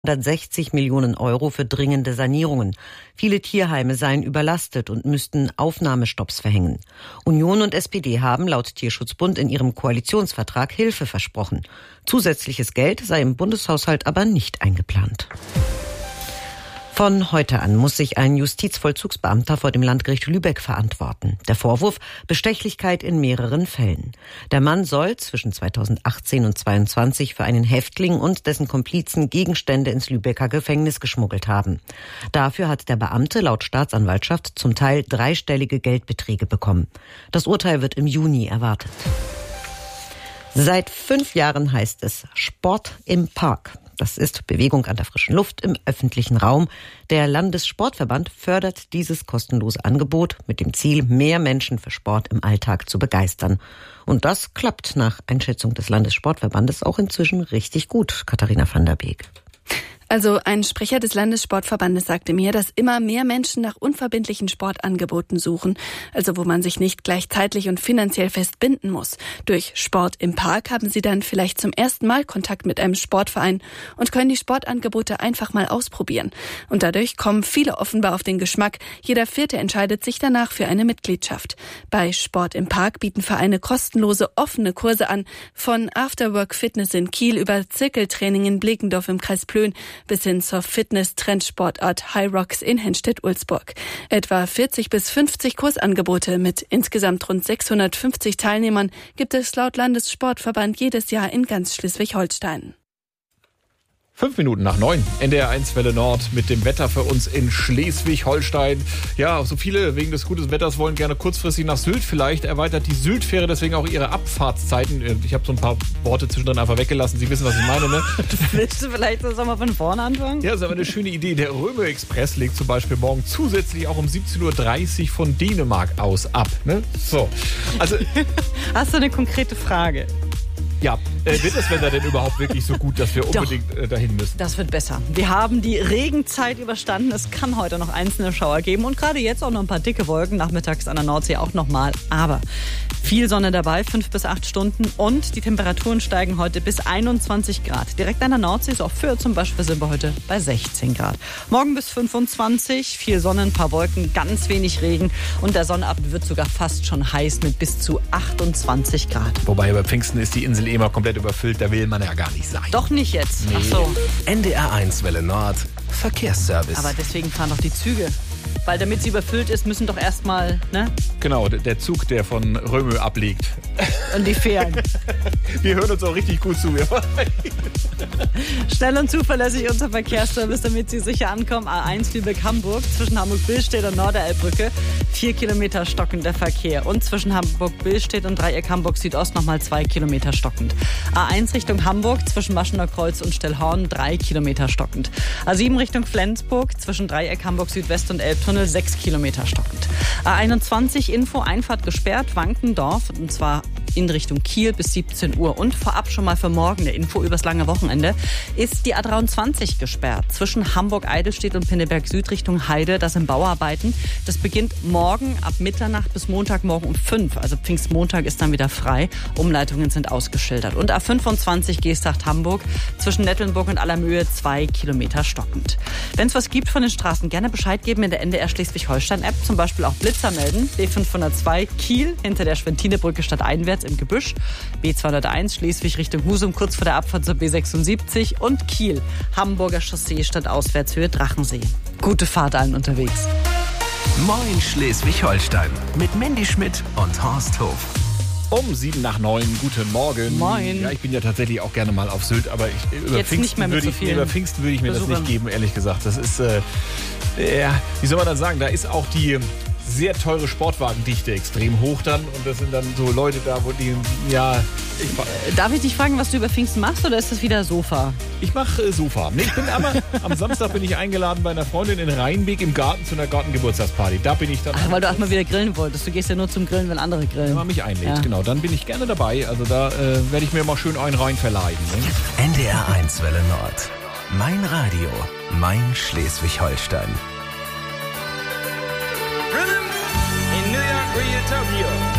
160 Millionen Euro für dringende Sanierungen. Viele Tierheime seien überlastet und müssten Aufnahmestopps verhängen. Union und SPD haben laut Tierschutzbund in ihrem Koalitionsvertrag Hilfe versprochen. Zusätzliches Geld sei im Bundeshaushalt aber nicht eingeplant. Von heute an muss sich ein Justizvollzugsbeamter vor dem Landgericht Lübeck verantworten. Der Vorwurf: Bestechlichkeit in mehreren Fällen. Der Mann soll zwischen 2018 und 2022 für einen Häftling und dessen Komplizen Gegenstände ins Lübecker Gefängnis geschmuggelt haben. Dafür hat der Beamte laut Staatsanwaltschaft zum Teil dreistellige Geldbeträge bekommen. Das Urteil wird im Juni erwartet. Seit 5 Jahren heißt es Sport im Park. Das ist Bewegung an der frischen Luft im öffentlichen Raum. Der Landessportverband fördert dieses kostenlose Angebot mit dem Ziel, mehr Menschen für Sport im Alltag zu begeistern. Und das klappt nach Einschätzung des Landessportverbandes auch inzwischen richtig gut. Katharina van der Beek. Also ein Sprecher des Landessportverbandes sagte mir, dass immer mehr Menschen nach unverbindlichen Sportangeboten suchen, also wo man sich nicht gleich zeitlich und finanziell festbinden muss. Durch Sport im Park haben sie dann vielleicht zum ersten Mal Kontakt mit einem Sportverein und können die Sportangebote einfach mal ausprobieren. Und dadurch kommen viele offenbar auf den Geschmack. Jeder Vierte entscheidet sich danach für eine Mitgliedschaft. Bei Sport im Park bieten Vereine kostenlose, offene Kurse an, von Afterwork Fitness in Kiel über Zirkeltraining in Bлекendorf im Kreis Plön bis hin zur Fitness-Trendsportart High Rocks in Henstedt-Ulzburg. Etwa 40 bis 50 Kursangebote mit insgesamt rund 650 Teilnehmern gibt es laut Landessportverband jedes Jahr in ganz Schleswig-Holstein. 5 Minuten nach 9. NDR 1 Welle Nord mit dem Wetter für uns in Schleswig-Holstein. Ja, so viele wegen des guten Wetters wollen gerne kurzfristig nach Sylt. Vielleicht erweitert die Syltfähre deswegen auch ihre Abfahrtszeiten. Ich habe so ein paar Worte zwischendrin einfach weggelassen. Sie wissen, was ich meine, ne? Willst du vielleicht das mal von vorne anfangen? Ja, das ist aber eine schöne Idee. Der Römer-Express legt zum Beispiel morgen zusätzlich auch um 17.30 Uhr von Dänemark aus ab. Ne? So. Also, hast du eine konkrete Frage? Ja, wird das Wetter denn überhaupt wirklich so gut, dass wir unbedingt dahin müssen? Das wird besser. Wir haben die Regenzeit überstanden. Es kann heute noch einzelne Schauer geben und gerade jetzt auch noch ein paar dicke Wolken. Nachmittags an der Nordsee auch nochmal. Aber viel Sonne dabei, 5 bis 8 Stunden und die Temperaturen steigen heute bis 21 Grad. Direkt an der Nordsee, so auf Föhr zum Beispiel, sind wir heute bei 16 Grad. Morgen bis 25, viel Sonne, ein paar Wolken, ganz wenig Regen und der Sonnabend wird sogar fast schon heiß mit bis zu 28 Grad. Wobei über Pfingsten ist die Insel immer komplett überfüllt, da will man ja gar nicht sein. Doch nicht jetzt. Nee. Ach so. NDR 1 Welle Nord, Verkehrsservice. Aber deswegen fahren doch die Züge. Weil damit sie überfüllt ist, müssen doch erstmal, ne? Genau, der Zug, der von Römö ablegt. Und die Fähren. Wir hören uns auch richtig gut zu. Schnell und zuverlässig unser Verkehrsservice, damit Sie sicher ankommen. A1 Lübeck-Hamburg zwischen Hamburg-Billstedt und Norderelbbrücke. 4 Kilometer stockender Verkehr. Und zwischen Hamburg-Billstedt und Dreieck Hamburg-Südost nochmal 2 Kilometer stockend. A1 Richtung Hamburg zwischen Maschener Kreuz und Stellhorn 3 Kilometer stockend. A7 Richtung Flensburg zwischen Dreieck Hamburg-Südwest und Elbtunnel 6 Kilometer stockend. A21 Info Einfahrt gesperrt, Wankendorf, und zwar in Richtung Kiel bis 17 Uhr. Und vorab schon mal für morgen eine Info übers lange Wochenende, ist die A23 gesperrt. Zwischen Hamburg-Eidelstedt und Pinneberg Süd Richtung Heide, das sind Bauarbeiten. Das beginnt morgen ab Mitternacht bis Montagmorgen um 5. Also Pfingstmontag ist dann wieder frei. Umleitungen sind ausgeschildert. Und A25 Geesthacht Hamburg zwischen Nettelnburg und Allermöhe 2 Kilometer stockend. Wenn es was gibt von den Straßen, gerne Bescheid geben in der NDR Schleswig-Holstein-App. Zum Beispiel auch Blitzer melden. B502 Kiel hinter der Schwentinebrücke stadteinwärts im Gebüsch. B201 Schleswig Richtung Husum kurz vor der Abfahrt zur B76 und Kiel Hamburger Chaussee stadtauswärtshöhe Drachensee. Gute Fahrt allen unterwegs. Moin Schleswig-Holstein mit Mandy Schmidt und Horst Hof. Um 7 nach 9, guten Morgen. Moin. Ja, ich bin ja tatsächlich auch gerne mal auf Sylt, aber über Pfingsten würde ich mir das nicht geben, ehrlich gesagt. Das ist, wie soll man das sagen, da ist auch die sehr teure Sportwagendichte extrem hoch dann und das sind dann so Leute da, wo die, ja... Darf ich dich fragen, was du über Pfingsten machst oder ist das wieder Sofa? Ich mache Sofa. Nee, ich bin aber, am Samstag bin ich eingeladen bei einer Freundin in Rheinbeek im Garten zu einer Gartengeburtstagsparty. Da bin ich dann... Ach, weil du auch mal wieder grillen wolltest. Du gehst ja nur zum Grillen, wenn andere grillen. Wenn man mich einlädt, ja. Genau. Dann bin ich gerne dabei. Also da werde ich mir mal schön einen rein verleihen. Ne? NDR 1 Welle Nord. Mein Radio. Mein Schleswig-Holstein. In New York or Utopia.